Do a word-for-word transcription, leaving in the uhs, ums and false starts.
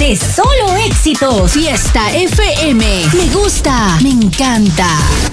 es solo éxito. Fiesta F M. Me gusta, me encanta.